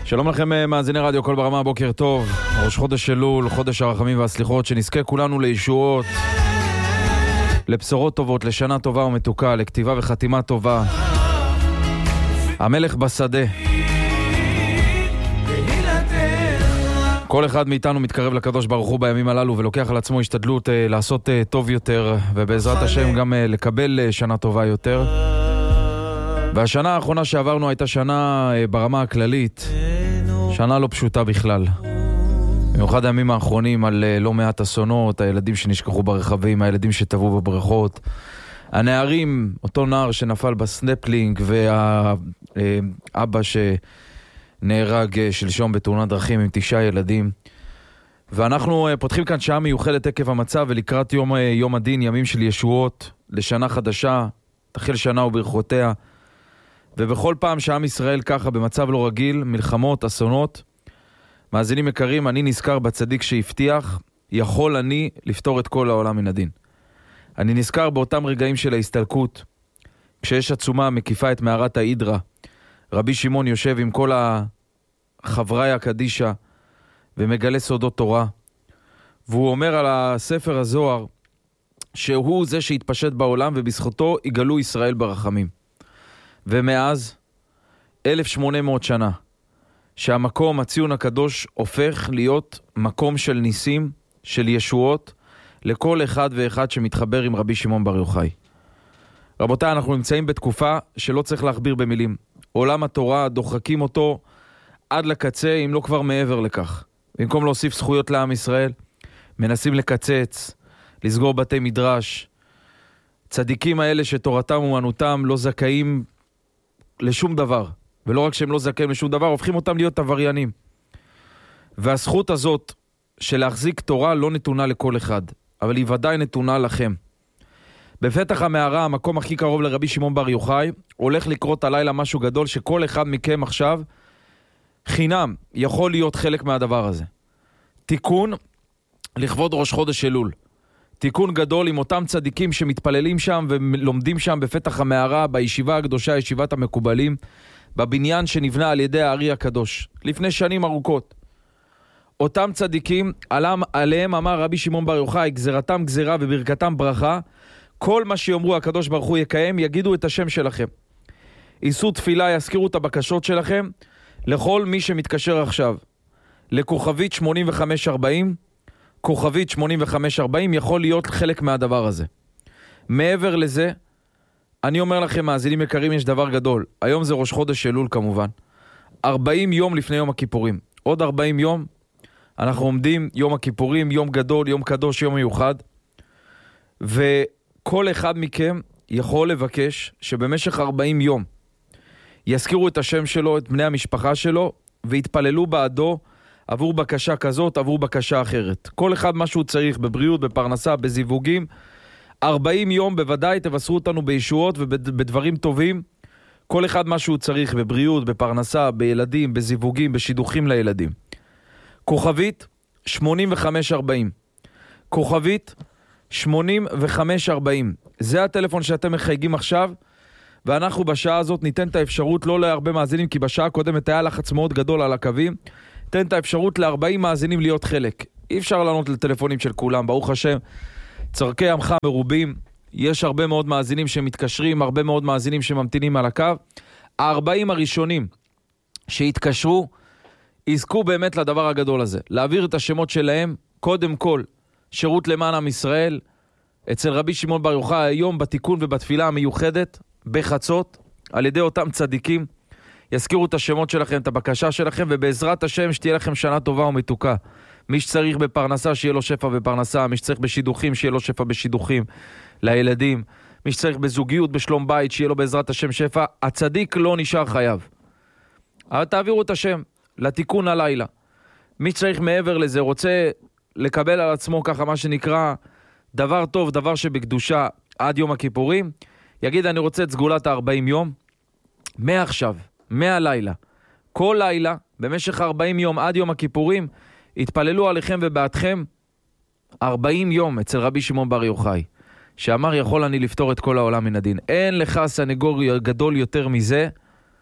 שלום לכם מאזיני רדיו קול ברמה, בוקר טוב. ראש חודש אלול, חודש הרחמים והסליחות, שנזכה כולנו לישועות, לבשורות טובות, לשנה טובה ומתוקה, לכתיבה וחתימה טובה. המלך בשדה. כל אחד מאיתנו מתקרב לקדוש ברוך הוא בימים הללו ולוקח על עצמו השתדלות לעשות טוב יותר, ובעזרת השם גם לקבל שנה טובה יותר. והשנה האחרונה שעברנו הייתה שנה ברמה הכללית, שנה לא פשוטה בכלל. במיוחד הימים האחרונים על לא מעט אסונות, הילדים שנשכחו ברכבים, הילדים שטבעו בבריכות, הנערים, אותו נער שנפל בסנפלינג, והאבא שנהרג שלשום בתאונת דרכים עם 9 ילדים. ואנחנו פותחים כאן שעה מיוחדת עקב המצב ולקראת יום הדין, ימים של ישועות לשנה חדשה, תחיל שנה וברכותיה. ובכל פעם שעם ישראל ככה במצב לא רגיל, מלחמות, אסונות, מאזינים יקרים, אני נזכר בצדיק שהבטיח, יכול אני לפתור את כל העולם מן הדין. אני נזכר באותם רגעים של ההסתלקות, כשיש עצומה מקיפה את מערת ההידרה, רבי שמעון יושב עם כל החברי הקדישה, ומגלה סודות תורה, והוא אומר על הספר הזוהר, שהוא זה שהתפשט בעולם, ובזכותו יגלו ישראל ברחמים. ומאז 1800 שנה, שהמקום, הציון הקדוש, הופך להיות מקום של ניסים, של ישועות, לכל אחד ואחד שמתחבר עם רבי שמעון בר יוחאי. רבותיי, אנחנו נמצאים בתקופה שלא צריך להכביר במילים. עולם התורה, דוחקים אותו עד לקצה, אם לא כבר מעבר לכך. במקום להוסיף זכויות לעם ישראל, מנסים לקצץ, לסגור בתי מדרש. צדיקים האלה שתורתם ומנותם לא זכאים לשום דבר, ולא רק שהם לא זכאים לשום דבר, הופכים אותם להיות עבריינים. והזכות הזאת של להחזיק תורה לא נתונה לכל אחד, אבל היא ודאי נתונה לכם. בפתח המערה, המקום הכי קרוב לרבי שמעון בר יוחאי, הולך לקרות הלילה משהו גדול שכל אחד מכם עכשיו חינם יכול להיות חלק מהדבר הזה. תיקון לכבוד ראש חודש אלול. תיקון גדול עם אותם צדיקים שמתפללים שם ולומדים שם בפתח המערה, בישיבה הקדושה, ישיבת המקובלים, בבניין שנבנה על ידי הארי הקדוש, לפני שנים ארוכות. אותם צדיקים, עליהם אמר רבי שמעון בר יוחאי, גזרתם גזרה וברכתם ברכה, כל מה שיאמרו הקדוש ברוך הוא יקיים, יגידו את השם שלכם. יישאו תפילה, יזכירו את הבקשות שלכם, לכל מי שמתקשר עכשיו. לכוכבית 8540, כוכבית 8540 יכול להיות חלק מהדבר הזה. מעבר לזה, אני אומר לכם, מאזינים יקרים, יש דבר גדול. היום זה ראש חודש אלול כמובן. 40 יום לפני יום הכיפורים. עוד 40 יום, אנחנו עומדים יום הכיפורים, יום גדול, יום קדוש, יום מיוחד. וכל אחד מכם יכול לבקש שבמשך 40 יום יזכירו את השם שלו, את בני המשפחה שלו, והתפללו בעדו עבור בקשה כזאת, עבור בקשה אחרת. כל אחד מה שהוא צריך, בבריאות, בפרנסה, בזיווגים. 40 יום בוודאי תבשרו אותנו בישועות ובדברים טובים. כל אחד מה שהוא צריך, בבריאות, בפרנסה, בילדים, בזיווגים, בשידוכים לילדים. כוכבית 8540. כוכבית 8540. זה הטלפון שאתם מחייגים עכשיו, ואנחנו בשעה הזאת ניתן את האפשרות, לא להרבה מאזינים, כי בשעה הקודמת היה לחץ מאוד גדול על הקווים, ניתן את האפשרות ל40 מאזינים להיות חלק. אי אפשר לענות לטלפונים של כולם, ברוך השם, צרכי עמך מרובים, יש הרבה מאוד מאזינים שמתקשרים, הרבה מאוד מאזינים שממתינים על הקו. 40 הראשונים שהתקשרו, יזכו באמת לדבר הגדול הזה, להעביר את השמות שלהם, קודם כל, שירות למען עם ישראל, אצל רבי שמעון בר יוחאי היום בתיקון ובתפילה המיוחדת, בחצות, על ידי אותם צדיקים, יזכירו את השמות שלכם, את הבקשה שלכם, ובעזרת השם שתהיה לכם שנה טובה ומתוקה. מי שצריך בפרנסה, שיהיה לו שפע בפרנסה, מי שצריך בשידוכים, שיהיה לו שפע בשידוכים לילדים, מי שצריך בזוגיות, בשלום בית, שיהיה לו בעזרת השם שפע. הצדיק לא נשאר חייב. אבל תעבירו את השם לתיקון הלילה. מי שצריך מעבר לזה, רוצה לקבל על עצמו ככה מה שנקרא דבר טוב, דבר שבקדושה עד יום הכיפורים, יגיד אני רוצה את סגולת 40 יום, מעכשיו, מהלילה, כל לילה, במשך 40 יום עד יום הכיפורים, התפללו עליכם ובעדכם 40 יום אצל רבי שמעון בר יוחאי, שאמר יכול אני לפתור את כל העולם מן הדין. אין לך סנגור גדול יותר מזה,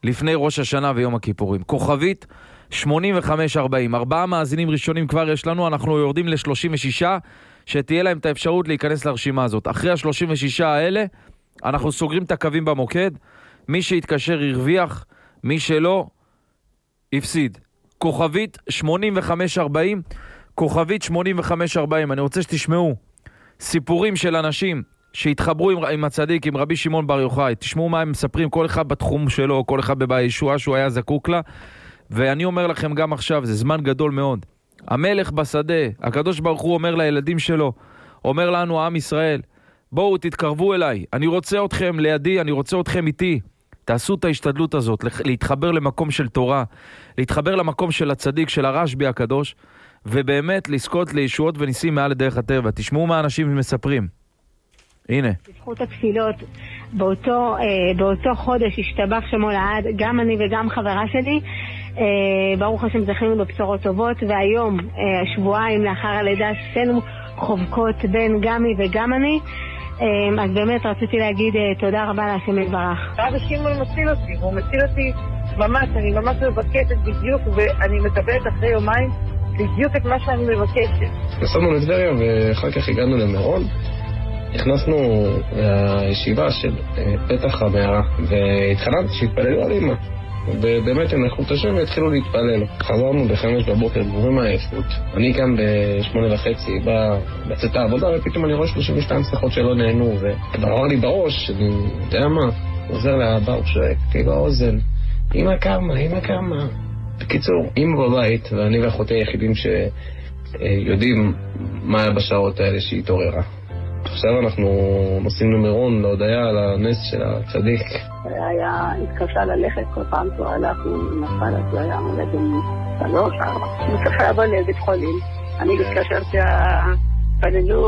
לפני ראש השנה ויום הכיפורים. כוכבית 8540. 4 מאזינים ראשונים כבר יש לנו, אנחנו יורדים ל-36, שתהיה להם את האפשרות להיכנס לרשימה הזאת. אחרי ה-36 האלה, אנחנו סוגרים את הקווים במוקד, מי שיתקשר ירוויח, מי שלא, יפסיד. כוכבית 8540, כוכבית 8540. אני רוצה שתשמעו סיפורים של אנשים שהתחברו עם הצדיק, עם רבי שמעון בר יוחאי. תשמעו מה הם מספרים, כל אחד בתחום שלו, כל אחד בישועה שהוא היה זקוק לה. ואני אומר לכם גם עכשיו, זה זמן גדול מאוד. המלך בשדה, הקדוש ברוך הוא אומר לילדים שלו, אומר לנו, עם ישראל, בואו תתקרבו אליי, אני רוצה אתכם לידי, אני רוצה אתכם איתי. תעשו את ההשתדלות הזאת, להתחבר למקום של תורה, להתחבר למקום של הצדיק, של הרשב"י הקדוש, ובאמת לזכות לישועות וניסים מעל דרך הטבע. תשמעו מה אנשים מספרים. הנה. בזכות התפילות, באותו חודש השתבח שמו לעד, גם אני וגם חברה שלי, ברוך השם זכינו בבשורות טובות, והיום, שבועיים לאחר הלידה, עשינו חובקות בין גמי וגם אני, אז באמת רציתי להגיד תודה רבה להשם יתברך. רבי שמעון מציל אותי, והוא מציל אותי ממש, אני ממש מבקשת בדיוק, ואני מקבלת אחרי יומיים בדיוק את מה שאני מבקשת. נסענו לטבריה ואחר כך הגענו למירון. נכנסנו לישיבה של פתח המערה, והתחננתי שהתפללו על אמא. ובאמת הם לקחו את השם והתחילו להתפלל. חזרנו ב-5 בבוקר, גבורים מהעייפות. אני כאן ב-8:30 בא לצאת העבודה, ופתאום אני רואה 32 שיחות שלא נהנו, וכבר אמר לי בראש, אני יודע מה, עוזר לאבא, הוא שואק, כאילו האוזן, אמא כמה. בקיצור, אמא בבית, ואני ואחותי היחידים שיודעים מה היה בשעות האלה שהיא התעוררה. עכשיו אנחנו נוסעים למירון להודיה על הנס של הצדיק. היה התקשה ללכת כל פעם שהוא הלך, הוא נפל, אז הוא היה מולד עם 3, 4. הוא צריך לבוא לבית חולים. אני התקשרתי, פללו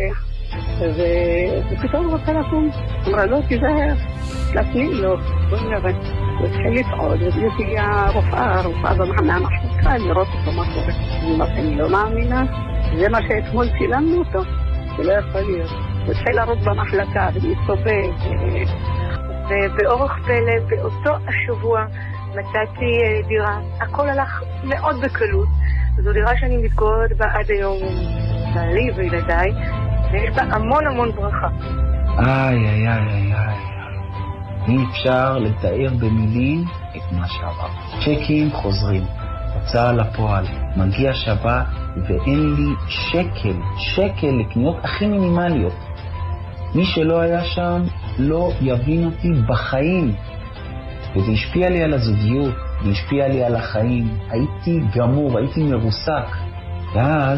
ופתאום הוא רוצה לקום. אמרה לו, תיזהר, תפני לו, בוא נראה. הוא התחיל לפעוד, ובדיוק הגיעה הרופאה מהמחלקה, לראות אותו מה קורה. אני לא מאמינה, זה מה שאתמול צילמנו אותו. זה לא יכול להיות. הוא התחיל לרוץ במחלקה ולהסתובב, ובאורח פלא, באותו השבוע מצאתי דירה. הכל הלך מאוד בקלות. זו דירה שאני מתגוררת בה עד היום, בעלי וילדיי, ויש בה המון ברכה. איי. אי אפשר לתאר במילים את מה שעבר. צ'קים חוזרים, הוצאה לפועל, מגיע שבת, ואין לי שקל לקניות הכי מינימליות. מי שלא היה שם לא יבין אותי בחיים. וזה השפיע לי על הזוגיות, זה השפיע לי על החיים. הייתי גמור, הייתי מרוסק. ואז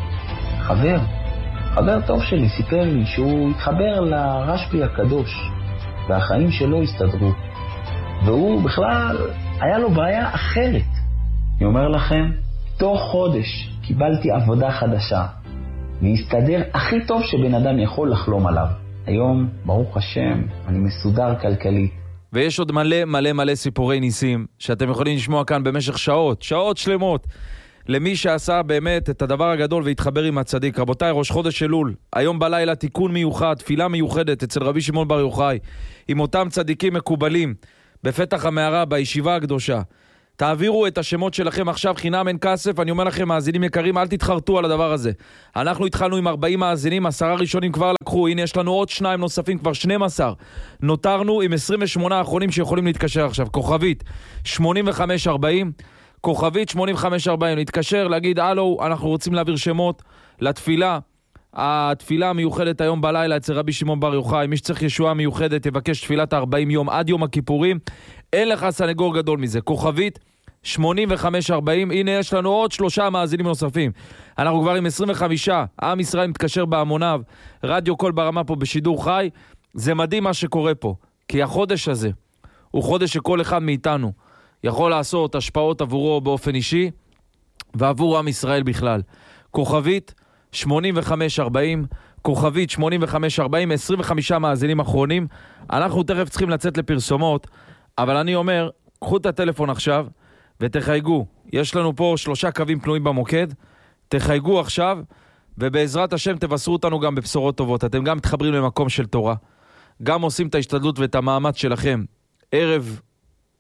חבר טוב שלי סיפר לי שהוא התחבר לרשב"י הקדוש, והחיים שלו הסתדרו. והוא בכלל, היה לו בעיה אחרת. אני אומר לכם, תוך חודש קיבלתי עבודה חדשה, והסתדר הכי טוב שבן אדם יכול לחלום עליו. היום, ברוך השם, אני מסודר כלכלית. ויש עוד מלא סיפורי ניסים, שאתם יכולים לשמוע כאן במשך שעות שלמות, למי שעשה באמת את הדבר הגדול והתחבר עם הצדיק. רבותיי, ראש חודש אלול, היום בלילה תיקון מיוחד, תפילה מיוחדת אצל רבי שמעון בר יוחאי, עם אותם צדיקים מקובלים, בפתח המערה, בישיבה הקדושה. תעבירו את השמות שלכם עכשיו, חינם אין כסף. אני אומר לכם, מאזינים יקרים, אל תתחרטו על הדבר הזה. אנחנו התחלנו עם 40 מאזינים, 10 ראשונים כבר לקחו, הנה יש לנו עוד 2 נוספים, כבר 12. נותרנו עם 28 האחרונים שיכולים להתקשר עכשיו. כוכבית 8540, כוכבית 8540, להתקשר, להגיד, הלו, אנחנו רוצים להעביר שמות לתפילה. התפילה המיוחדת היום בלילה אצל רבי שמעון בר יוחאי. מי שצריך ישועה מיוחדת יבקש תפילת 40 יום עד יום הכיפורים. אין לך סנגור גדול מזה. כוכבית 8540. הנה יש לנו עוד 3 מאזינים נוספים. אנחנו כבר עם 25. עם ישראל מתקשר בהמוניו. רדיו קול ברמה פה בשידור חי. זה מדהים מה שקורה פה, כי החודש הזה הוא חודש שכל אחד מאיתנו יכול לעשות השפעות עבורו באופן אישי ועבור עם ישראל בכלל. כוכבית 8540, כוכבית 8540, 25 מאזינים אחרונים. אנחנו תכף צריכים לצאת לפרסומות, אבל אני אומר, קחו את הטלפון עכשיו ותחייגו. יש לנו פה 3 קווים פנויים במוקד. תחייגו עכשיו, ובעזרת השם תבשרו אותנו גם בבשורות טובות. אתם גם מתחברים למקום של תורה, גם עושים את ההשתדלות ואת המאמץ שלכם ערב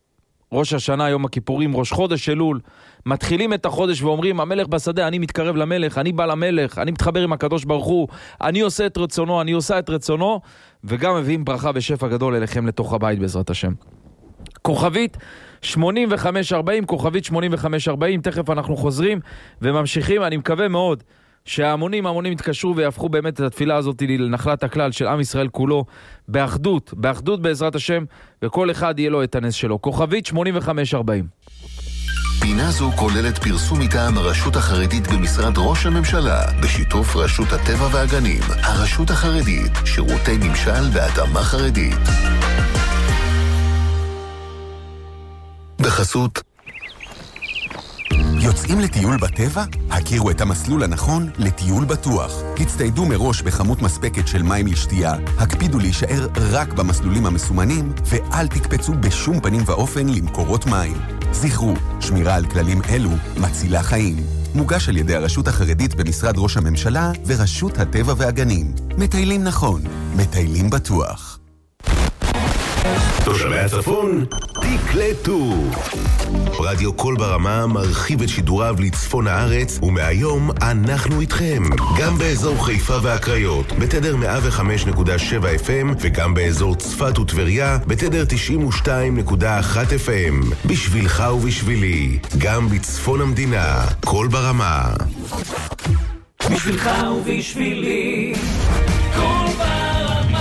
ראש השנה, יום הכיפורים, ראש חודש אלול, מתחילים את החודש ואומרים, המלך בשדה, אני מתקרב למלך, אני בא למלך, אני מתחבר עם הקדוש ברוך הוא, אני עושה את רצונו, אני עושה את רצונו, וגם מביאים ברכה ושפע גדול אליכם לתוך הבית בעזרת השם. כוכבית 8540, כוכבית 8540, תכף אנחנו חוזרים וממשיכים. אני מקווה מאוד שההמונים יתקשרו ויהפכו באמת את התפילה הזאת לנחלת הכלל של עם ישראל כולו, באחדות בעזרת השם, וכל אחד יהיה לו את הנס שלו. כוכבית 8540. פינה זו כוללת פרסום מטעם הרשות החרדית במשרד ראש הממשלה, בשיתוף רשות הטבע והגנים, הרשות החרדית, שירותי ממשל והתאמה חרדית. בחסות יוצאים לטיול בטבע? הכירו את המסלול הנכון לטיול בטוח. הצטיידו מראש בכמות מספקת של מים לשתייה, הקפידו להישאר רק במסלולים המסומנים, ואל תקפצו בשום פנים ואופן למקורות מים. זכרו, שמירה על כללים אלו מצילה חיים. מוגש על ידי הרשות החרדית במשרד ראש הממשלה ורשות הטבע והגנים. מטיילים נכון, מטיילים בטוח. תושבי הצפון, תקלטו. רדיו קול ברמה מרחיב את שידוריו לצפון הארץ, ומהיום אנחנו איתכם. גם באזור חיפה והקריות, בתדר 105.7 FM, וגם באזור צפת וטבריה, בתדר 92.1 FM. בשבילך ובשבילי, גם בצפון המדינה, קול ברמה. בשבילך ובשבילי, קול ברמה.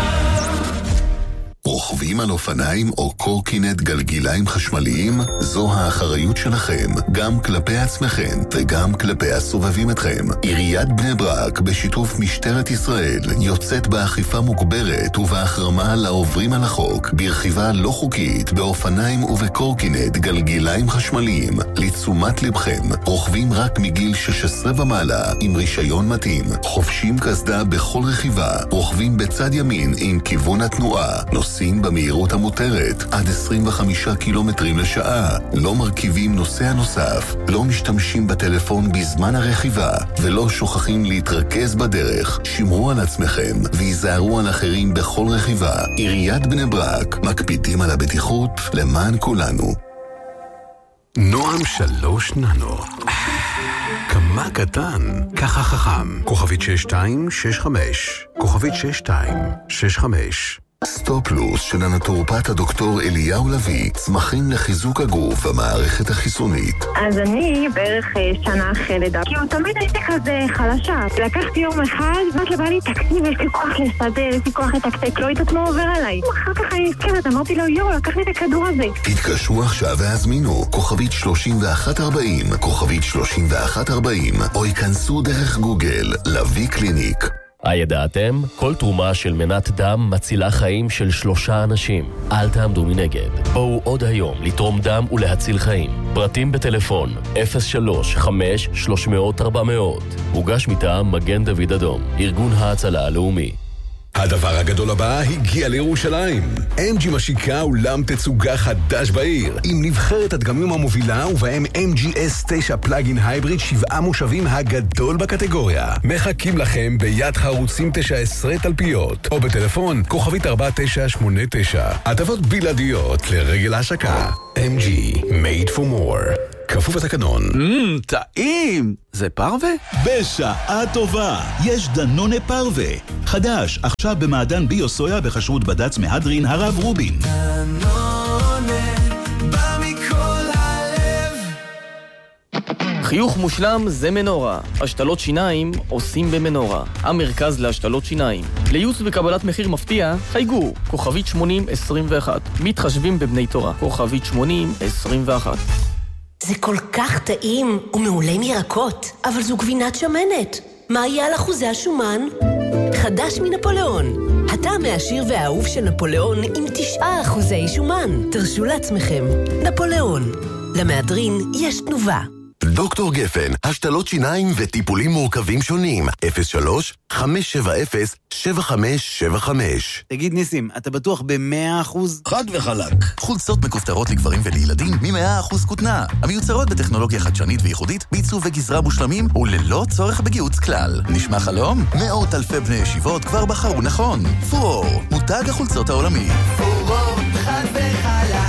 רוכבים על אופניים או קורקינט גלגיליים חשמליים? זו האחריות שלכם, גם כלפי עצמכם וגם כלפי הסובבים אתכם. עיריית בני ברק בשיתוף משטרת ישראל יוצאת באכיפה מוגברת ובהחרמה לעוברים על החוק ברכיבה לא חוקית באופניים ובקורקינט גלגיליים חשמליים. לתשומת לבכם, רוכבים רק מגיל 16 ומעלה עם רישיון מתאים, חובשים קסדה בכל רכיבה, רוכבים בצד ימין עם כיוון התנועה, נוסעים במהירות המותרת עד 25 קילומטרים לשעה, לא מרכיבים נוסע נוסף, לא משתמשים בטלפון בזמן הרכיבה ולא שוכחים להתרכז בדרך. שמרו על עצמכם ויזהרו על אחרים בכל רכיבה. עיריית בני ברק, מקפידים על הבטיחות למען כולנו. נועם 3 ננו, כמה קטן, ככה חכם. כוכבית 6265, כוכבית 6265. סטופלוס של הנטורופט הדוקטור אליהו לוי, צמחים לחיזוק הגוף והמערכת החיסונית. אז אני בערך שנה אחרי לידה, כי הוא תמיד הייתי כזה חלשה. לקחתי יום אחד, ואז לבא לי תקציב, יש לי כוח לסדר, יש לי כוח לתקתק, לא יודעת מה עובר עליי. אחר כך אני הזכרת, אמרתי לו, לקח לי את הכדור הזה. התקשרו עכשיו והזמינו, כוכבית 3140, כוכבית 3140, או ייכנסו דרך גוגל, לוי קליניק. הידעתם? כל תרומה של מנת דם מצילה חיים של 3 אנשים. אל תעמדו מנגד. בואו עוד היום לתרום דם ולהציל חיים. פרטים בטלפון 03-5-300-400. הוגש מטעם מגן דוד אדום, ארגון ההצלה הלאומי. הדבר הגדול הבא הגיע לירושלים. MG משיקה אולם תצוגה חדש בעיר, עם נבחרת הדגמים המובילה ובהם MGS 9 פלאגין הייבריד 7 מושבים הגדול בקטגוריה. מחכים לכם ביד חרוצים 19 תלפיות, או בטלפון כוכבית 4989. הטבות בלעדיות לרגל ההשקה. MG, made for more. כפוף התקנון. טעים! זה פרווה? בשעה טובה, יש דנונה פרווה. חדש, עכשיו במעדן ביו-סויה בחשרות בד"ץ מהדרין הרב רובין. דנונה, בא מכל הלב. חיוך מושלם זה מנורה. השתלות שיניים עושים במנורה. המרכז להשתלות שיניים. לייעוץ וקבלת מחיר מפתיע, חייגו, כוכבית 8021. מתחשבים בבני תורה, כוכבית 8021. זה כל כך טעים ומעולה מירקות, אבל זו גבינת שמנת. מה יהיה על אחוזי השומן? חדש מנפוליאון. הטעם העשיר והאהוב של נפוליאון עם 9% שומן. תרשו לעצמכם. נפוליאון. למהדרין יש תנובה. דוקטור גפן, השתלות שיניים וטיפולים מורכבים שונים. 03-570-7575. תגיד ניסים, אתה בטוח ב100%? חד וחלק. חולצות מכופתרות לגברים ולילדים מ100% כותנה. המיוצרות בטכנולוגיה חדשנית וייחודית, בעיצוב וגזרה מושלמים וללא צורך בגיוץ כלל. נשמע חלום? מאות אלפי בני ישיבות כבר בחרו נכון. פורור, מותג החולצות העולמי. פורור, חד וחלק.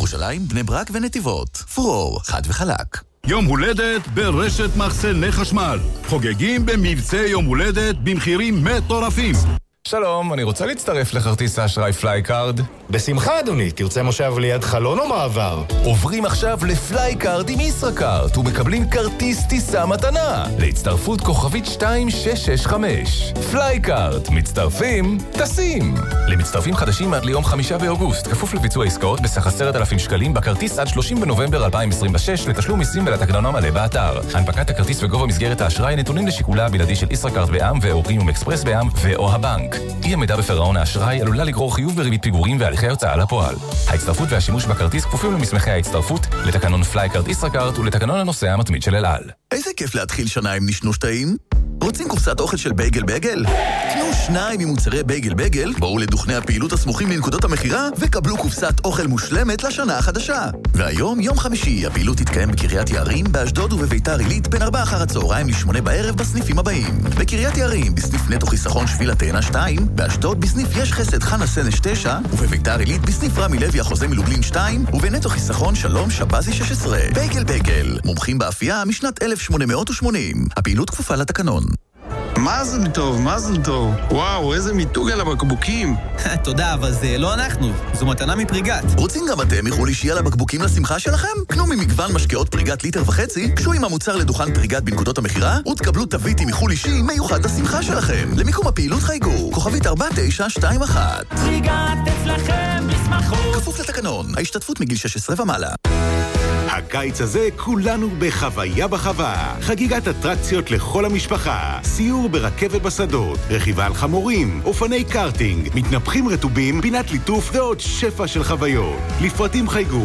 ירושלים, בני ברק ונתיבות. פורור, חד וחלק. יום הולדת ברשת מחסני חשמל. חוגגים במבצע יום הולדת במחירים מטורפים. שלום, אני רוצה להצטרף לכרטיס האשראי פלייקארד. בשמחה, אדוני. תרצה מושב ליד חלון או מעבר? עוברים עכשיו לפלייקארד עם ישראכרט ומקבלים כרטיס טיסה מתנה. להצטרפות כוכבית 2665. פלייקארד. מצטרפים, טסים. למצטרפים חדשים עד ליום 5 באוגוסט. כפוף לביצוע עסקאות בסך 10,000 שקלים בכרטיס עד 30 בנובמבר 2026 לתשלום מיסים ולתקנון המלא באתר. הנפקת הכרטיס וגובה מסגרת האשראי נתונים לשיקולה הבלעדי של ישראכרט בע"מ ואו פרימיום אקספרס בע"מ ואו הבנק. אי עמידה בפירעון האשראי עלולה לגרור חיוב בריבית פיגורים והליכי הוצאה לפועל. ההצטרפות והשימוש בכרטיס כפופים למסמכי ההצטרפות, לתקנון פלייקארד ישראכרט ולתקנון הנוסע המתמיד של אל על. איזה כיף להתחיל שנה עם נשנוש טעים. רוצים קופסת אוכל של בייגל בייגל? קנו 2 ממוצרי בייגל בייגל, בואו לדוכני הפעילות הסמוכים לנקודות המחירה וקבלו קופסת אוכל מושלמת לשנה החדשה. והיום, יום חמישי, הפעילות תתקיים בקריית יערים, באשדוד ובביתר עילית בין 4 אחר הצהריים ל8 בערב בסניפים הבאים. בקריית יערים, בסניף נטו חיסכון שביל התאנה 2, באשדוד בסניף יש חסד חנה סנש 9, ובביתר עילית בסניף רמי לוי החוזה מלובלין 2, ובנטו חיסכון שלום שבזי 16. בייגל בייגל, מומחים באפייה משנת 1880. הפעילות כפופה לתקנון. מזל טוב, מזל טוב. וואו, איזה מיתוג על הבקבוקים. תודה, אבל זה לא אנחנו. זו מתנה מפריגת. רוצים גם אתם מחול אישי על הבקבוקים לשמחה שלכם? קנו ממגוון משקאות פריגת ליטר וחצי, קשו עם המוצר לדוכן פריגת בנקודות המחירה, ותקבלו תווית עם מחול אישי מיוחד לשמחה שלכם. למיקום הפעילות חייגו, כוכבית 4921. פריגת אצלכם בשמחות. כפוף לתקנון, ההשתתפות מגיל 16 ומעלה. הקיץ הזה כולנו בחוויה בחווה. חגיגת אטרקציות לכל המשפחה. סיור ברכבת בשדות, רכיבה על חמורים, אופני קארטינג, מתנפחים רטובים, פינת ליטוף ועוד שפע של חוויות. לפרטים חייגו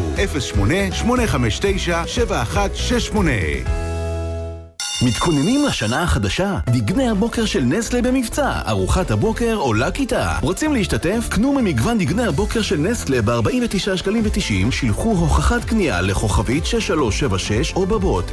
08-859-7168. מתכוננים לשנה החדשה? דגני הבוקר של נסלה במבצע. ארוחת הבוקר עולה כיתה. רוצים להשתתף? קנו ממגוון דגני הבוקר של נסלה ב-49 שקלים ו-90, שילחו הוכחת קנייה לכוכבית 6376 או בבוט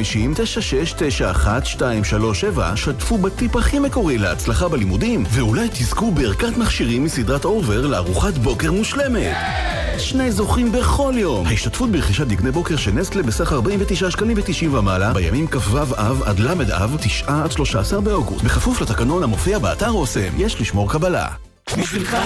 050-9691-237, שתפו בטיפ הכי מקורי להצלחה בלימודים, ואולי תזכו בערכת מכשירים מסדרת אובר לארוחת בוקר מושלמת. 2 זוכים בכל יום. ההשתתפות ברכישת דגני בוקר של נסלה בסך 49 שקלים ו-90 ומעלה בימים כ"ו אב עד ל' אב 9 עד 13 באוגוסט. בכפוף לתקנון המופיע באתר אוסם. יש לשמור קבלה. בשבילך